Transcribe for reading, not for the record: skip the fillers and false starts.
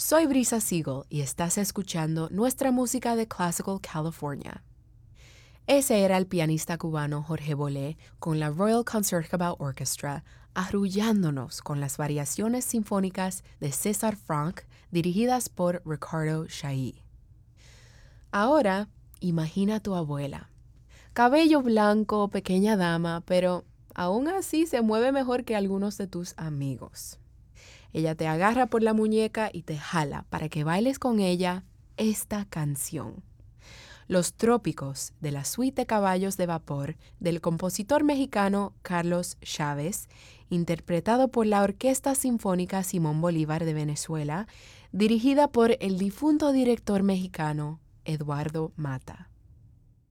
Soy Brisa Siegel y estás escuchando nuestra música de Classical California. Ese era el pianista cubano Jorge Bolé con la Royal Concertgebouw Orchestra, arrullándonos con las variaciones sinfónicas de César Franck dirigidas por Ricardo Chailly. Ahora, imagina a tu abuela. Cabello blanco, pequeña dama, pero aún así se mueve mejor que algunos de tus amigos. Ella te agarra por la muñeca y te jala para que bailes con ella esta canción. Los Trópicos, de la suite de Caballos de Vapor del compositor mexicano Carlos Chávez, interpretado por la Orquesta Sinfónica Simón Bolívar de Venezuela, dirigida por el difunto director mexicano Eduardo Mata.